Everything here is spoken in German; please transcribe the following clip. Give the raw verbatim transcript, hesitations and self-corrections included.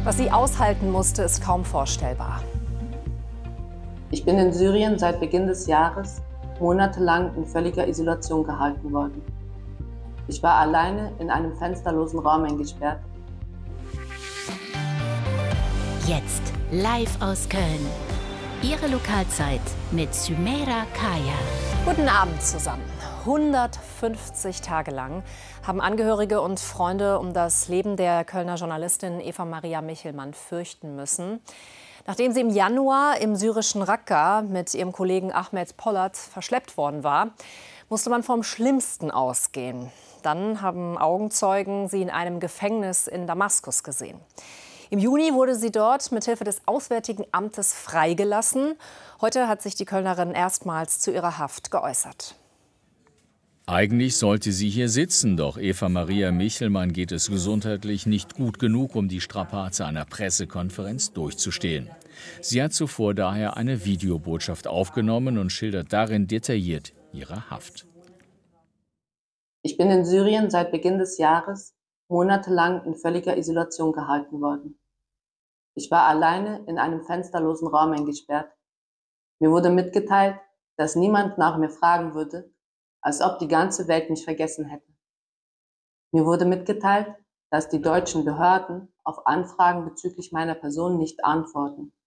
Was sie aushalten musste, ist kaum vorstellbar. Ich bin in Syrien seit Beginn des Jahres monatelang in völliger Isolation gehalten worden. Ich war alleine in einem fensterlosen Raum eingesperrt. Jetzt live aus Köln. Ihre Lokalzeit mit Sümeira Kaya. Guten Abend zusammen. hundertfünfzig Tage lang haben Angehörige und Freunde um das Leben der Kölner Journalistin Eva Maria Michelmann fürchten müssen. Nachdem sie im Januar im syrischen Raqqa mit ihrem Kollegen Ahmet Polat verschleppt worden war, musste man vom Schlimmsten ausgehen. Dann haben Augenzeugen sie in einem Gefängnis in Damaskus gesehen. Im Juni wurde sie dort mit Hilfe des Auswärtigen Amtes freigelassen. Heute hat sich die Kölnerin erstmals zu ihrer Haft geäußert. Eigentlich sollte sie hier sitzen, doch Eva Maria Michelmann geht es gesundheitlich nicht gut genug, um die Strapaze einer Pressekonferenz durchzustehen. Sie hat zuvor daher eine Videobotschaft aufgenommen und schildert darin detailliert ihre Haft. Ich bin in Syrien seit Beginn des Jahres monatelang in völliger Isolation gehalten worden. Ich war alleine in einem fensterlosen Raum eingesperrt. Mir wurde mitgeteilt, dass niemand nach mir fragen würde, als ob die ganze Welt mich vergessen hätte. Mir wurde mitgeteilt, dass die deutschen Behörden auf Anfragen bezüglich meiner Person nicht antworten.